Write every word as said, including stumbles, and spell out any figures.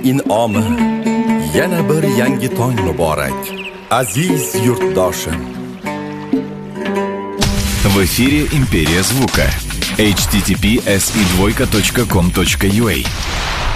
in'omi. Yana bir yangi tong muborak, aziz yurtdoshim. В эфире «Империя звука». эйч ти ти пи эс и двойка точка ком точка ю а.